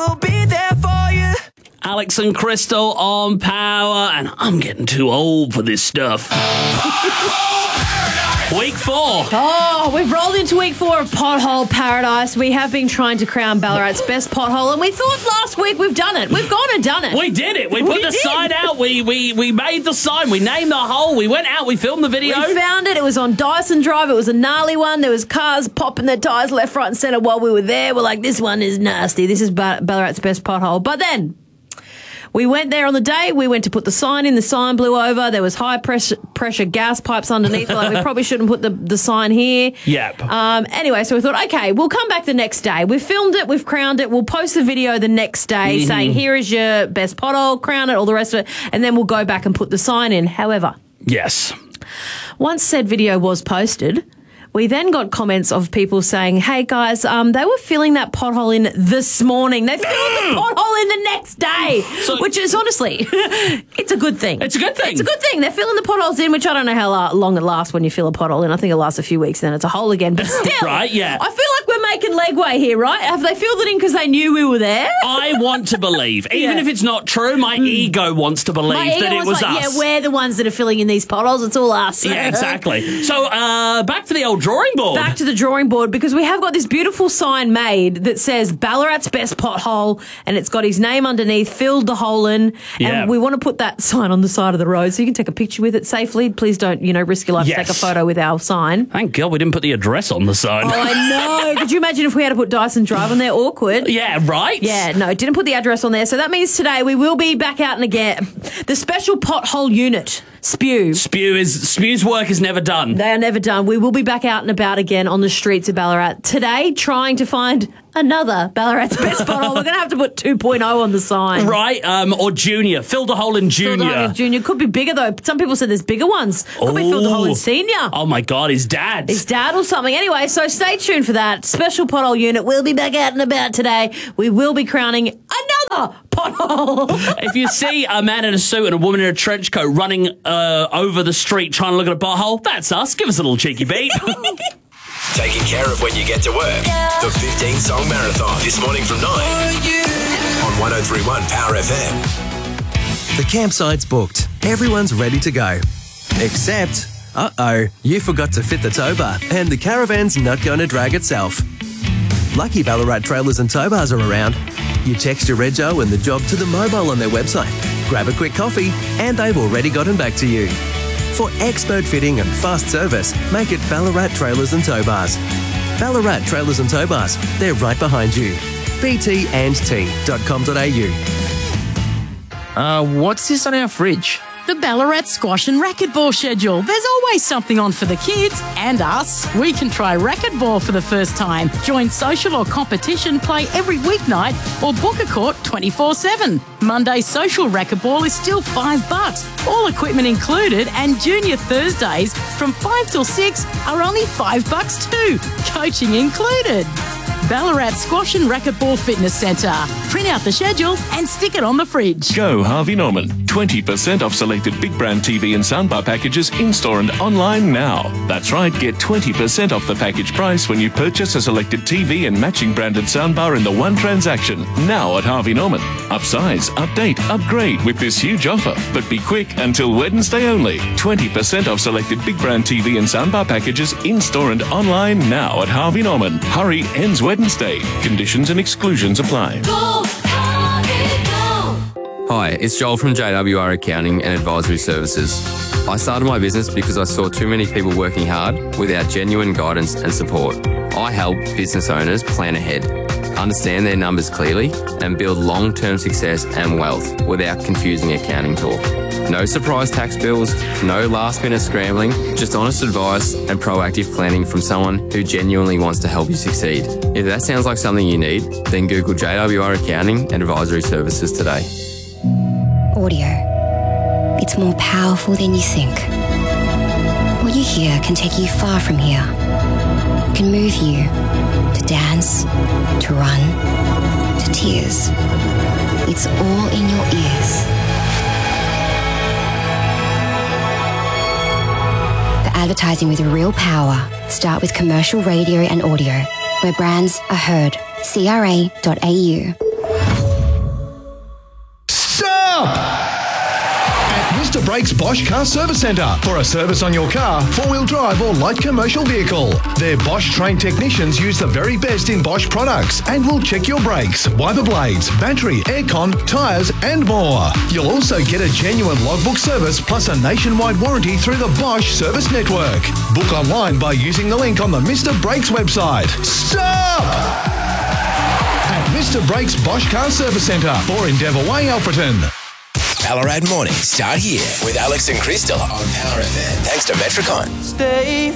will be there for you. Alex and Crystal on Power, and I'm getting too old for this stuff. Week 4. Oh, we've rolled into week 4 of Pothole Paradise. We have been trying to crown Ballarat's best pothole, and we thought last week we've done it. We've gone and done it. We did it. We put the sign out. We made the sign. We named the hole. We went out. We filmed the video. We found it. It was on Dyson Drive. It was a gnarly one. There was cars popping their tyres left, right and centre while we were there. We're like, this one is nasty. This is Ballarat's best pothole. But then we went there on the day. We went to put the sign in. The sign blew over. There was high pressure gas pipes underneath. We're like, we probably shouldn't put the sign here. Yep. Anyway, so we thought, okay, we'll come back the next day. We've filmed it. We've crowned it. We'll post the video the next day saying, here is your best pothole, crown it, all the rest of it. And then we'll go back and put the sign in. However, yes, once said video was posted, we then got comments of people saying, hey, guys, they were filling that pothole in this morning. They filled the pothole in the next day, which is honestly, it's a good thing. It's a good thing. It's a good thing. They're filling the potholes in, which I don't know how long it lasts when you fill a pothole in. I think it lasts a few weeks, then it's a hole again. But still, right, yeah. I feel like we're making legway here, right? Have they filled it in because they knew we were there? I want to believe. Even if it's not true, my ego wants to believe that it was like, us. Yeah, we're the ones that are filling in these potholes. It's all us. Yeah, exactly. So back to the old drawing board. Back to the drawing board, because we have got this beautiful sign made that says Ballarat's best pothole, and it's got his name underneath, filled the hole in, and we want to put that sign on the side of the road so you can take a picture with it safely. Please don't, risk your life to take a photo with our sign. Thank God we didn't put the address on the sign. Oh, I know. Could you imagine if we had to put Dyson Drive on there? Awkward. Yeah, right? Yeah, no, didn't put the address on there. So that means today we will be back out and again. The special pothole unit, Spew. Spew's work is never done. They are never done. We will be back out and about again on the streets of Ballarat today, trying to find another Ballarat's best pothole. We're going to have to put 2.0 on the sign. Right, or Junior. Filled a hole in Junior. Filled a hole in Junior. Could be bigger, though. Some people said there's bigger ones. Could be filled a hole in Senior. Oh, my God, his dad. His dad or something. Anyway, so stay tuned for that. Special pothole unit. We'll be back out and about today. We will be crowning another pothole. If you see a man in a suit and a woman in a trench coat running over the street trying to look at a pothole, that's us. Give us a little cheeky beat. Taking care of when you get to work. The 15-song marathon this morning from 9 on 103.1 Power FM. The campsite's booked. Everyone's ready to go. Except, you forgot to fit the tow bar and the caravan's not going to drag itself. Lucky Ballarat Trailers and Tow Bars are around. You text your rego and the job to the mobile on their website. Grab a quick coffee and they've already gotten back to you. For expert fitting and fast service, make it Ballarat Trailers and Tow Bars. Ballarat Trailers and Tow Bars, they're right behind you. btandt.com.au. What's this on our fridge? The Ballarat Squash and Racquetball schedule. There's always something on for the kids and us. We can try racquetball for the first time. Join social or competition play every weeknight or book a court 24/7. Monday social racquetball is still $5, all equipment included, and junior Thursdays from 5 till 6 are only $5 too, coaching included. Ballarat Squash and Racquetball Fitness Centre. Print out the schedule and stick it on the fridge. Go Harvey Norman. 20% off selected big brand TV and soundbar packages in-store and online now. That's right, get 20% off the package price when you purchase a selected TV and matching branded soundbar in the one transaction. Now at Harvey Norman. Upsize, update, upgrade with this huge offer. But be quick, until Wednesday only. 20% off selected big brand TV and soundbar packages in-store and online now at Harvey Norman. Hurry, ends Wednesday. Conditions and exclusions apply. Go, Harvey, go. Hi, it's Joel from JWR Accounting and Advisory Services. I started my business because I saw too many people working hard without genuine guidance and support. I help business owners plan ahead, understand their numbers clearly, and build long-term success and wealth without confusing accounting talk. No surprise tax bills, no last-minute scrambling, just honest advice and proactive planning from someone who genuinely wants to help you succeed. If that sounds like something you need, then Google JWR Accounting and Advisory Services today. Audio. It's more powerful than you think. What you hear can take you far from here. Can move you to dance, to run, to tears. It's all in your ears. For advertising with real power, start with commercial radio and audio, where brands are heard. CRA.au. Mr. Brakes Bosch Car Service Centre for a service on your car, four-wheel drive or light commercial vehicle. Their Bosch trained technicians use the very best in Bosch products and will check your brakes, wiper blades, battery, aircon, tyres and more. You'll also get a genuine logbook service plus a nationwide warranty through the Bosch Service Network. Book online by using the link on the Mr. Brakes website. Stop! At Mr. Brakes Bosch Car Service Centre for Endeavour Way, Alfreton. Ballarat mornings start here with Alex and Crystal on Power FM. Thanks to Metricon. Stay